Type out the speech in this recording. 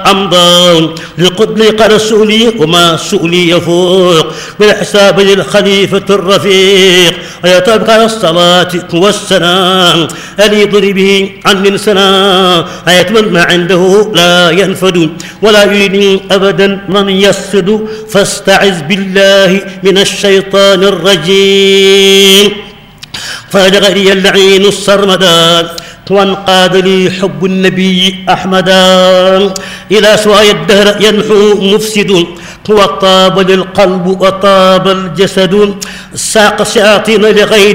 أمضى لقد رسولي وما سؤلي يفوق بالحساب للخليفة الرفيق ويتبقى الصلاة والسلام أليض به عن سنا أيتمنى عنده لا ينفد ولا يريد أبدا من يسد فاستعذ بالله من الشيطان الرجيم فلغري اللعين السرمدان وانقاد لي حب النبي أحمدا إلى سواي الدهر ينحو مفسد وطاب للقلب وطاب الجسد ساق الشياطين لغير